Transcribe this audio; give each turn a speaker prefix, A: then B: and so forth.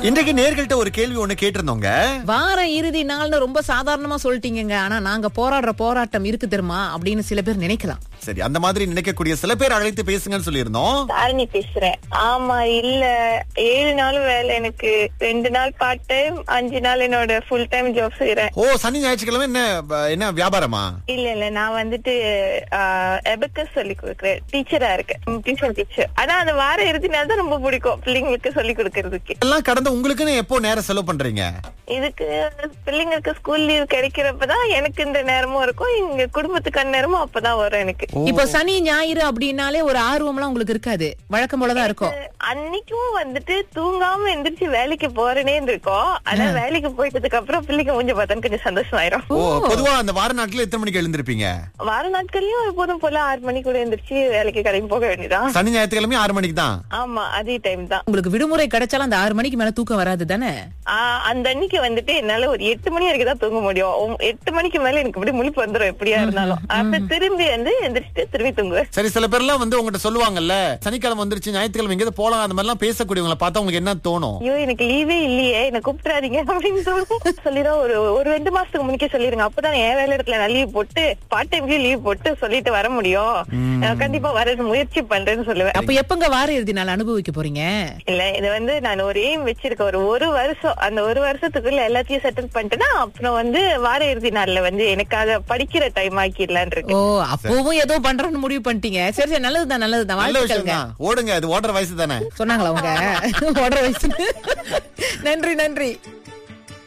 A: இன்றைக்கு நேர்கள்ட்ட ஒரு கேள்வி ஒண்ணு கேட்டிருந்தோங்க.
B: வார இறுதி நாள்னு ரொம்ப சாதாரணமா சொல்லிட்டீங்க. ஆனா நாங்க போராடுற போராட்டம் இருக்கு தெரியுமா அப்படின்னு சில பேர் நினைக்கலாம்.
A: சரி, அந்த மாதிரி நினைக்கக்கூடிய சில பேர் அழைத்து பேசுங்கன்னு சொல்லியிருந்தோம்.
C: தாரணி பேசுறேன். ஆமா, இல்ல 7 நாள் வேலை எனக்கு, 2 நாள் பார்ட் டைம், 5 நாள் என்னோட ஃபுல் டைம் ஜாப் செய்யறேன்.
A: ஓ, சனி ஞாயிற்றுக்கிழமை என்ன வியாபாரமா?
C: இல்ல நான் வந்துட்டு எபக்கஸ் சொல்லி கொடுக்குறேன். டீச்சரா இருக்கேன், டியூஷன் டீச்சர். ஆனா அந்த வார இறுதி நாள் தான் ரொம்ப பிடிக்கும் பிள்ளைங்களுக்கு சொல்லி கொடுக்கறதுக்கு.
A: எல்லாம் கடந்து உங்களுக்குன்னு எப்போ நேரம் செலவு பண்றீங்க?
C: இதுக்கு பிள்ளைங்களுக்கு ஸ்கூல் லீவ் கிடைக்கிறப்பதான் எனக்கு இந்த நேரமும் இருக்கும், எங்க குடும்பத்துக்கான நேரமும் அப்பதான் வரும் எனக்கு.
B: இப்போ சனி ஞாயிறு அப்படின்னாலே ஒரு ஆர்வம்லாம் உங்களுக்கு இருக்காது, வழக்கம் போலதான் இருக்கும்.
C: அன்னைக்கும் வந்துட்டு தூங்காம எந்திரிச்சு வேலைக்கு போறேனே இருக்கோம். ஆனா வேலைக்கு போயிட்டதுக்கு அப்புறம் பிள்ளைங்க கொஞ்சம் பார்த்தா கொஞ்சம் சந்தோஷம் ஆயிரும்.
A: ஓ, பொதுவா அந்த வார நாட்கள் எத்தனை மணிக்கு எழுந்திருப்பீங்க?
C: வார நாட்கள்லயும் எப்போதும் போல 6 மணிக்குள்ள எந்திரிச்சு வேலைக்கு கிளம்பி போக வேண்டியதான்.
A: சனி ஞாயிற்றுக்கிழமை 6 மணிக்கு தான்.
C: ஆமா, அதே டைம் தான்.
B: உங்களுக்கு விடுமுறை கிடைச்சாலும் அந்த 6 மணிக்கு மேல தூக்கம் வராது தானே?
C: அந்த அன்னைக்கு வந்துட்டு என்னால ஒரு 8 மணி வரைக்கும் தான் தூங்க முடியும். 8 மணிக்கு மேல எனக்கு இப்படி முழிப்பு வந்துடும் எப்படியா இருந்தாலும். அப்ப திரும்பி எந்திரிச்சிட்டு திரும்பி தூங்குவேன்.
A: சரி, சில பேர் எல்லாம் உங்ககிட்ட சொல்லுவாங்கல்ல, சனிக்கிழமை வந்துருச்சு ஞாயிற்றுக்கிழமை எங்கேயாவது போலாம், அந்த மாதிரி எல்லாம் பேசக்கூடியவங்களை பார்த்தா உங்களுக்கு என்ன தோணும்?
C: ஐயோ, எனக்கு லீவே இல்லையே, என்ன கூப்பிடாதீங்க அப்படின்னு சொல்லிடும். ஒரு 2 மாசத்துக்கு முன்னே சொல்லிருங்க, அப்பதான் என் வேலை இடத்துல நான் லீவ் போட்டு பார்ட் டைம்லயே லீவ் போட்டு சொல்லிட்டு வர முடியும். கண்டிப்பா வர முயற்சி பண்றேன்னு சொல்லுவேன்.
B: அப்ப எப்பங்க வார இறுதி நாள் அனுபவிக்க போறீங்க?
C: இல்ல, இது நான் ஒரு எய்ம் வச்சிருக்கேன். ஒரு வருஷம், அந்த ஒரு வருஷத்துக்குள்ள எல்லாத்தையும் செட்டில் பண்ணிட்டேன்னா அப்புறம் வார இறுதி நாள்ல எனக்காக படிக்கிற டைம் ஆக்கிடலான் இருக்கு.
B: ஓ, அப்பவும் ஏதோ பண்றேன்னு முடிவு பண்ணிட்டீங்க. சரி சரி, நல்லதுதான் நல்லதுதான். வாழ்த்துக்கள்ங்க.
A: ஓடுங்க, அது ஓடுற வயசு தானே
B: சொன்னாங்களா அவங்க? ஓடுற வயசு. நன்றி நன்றி.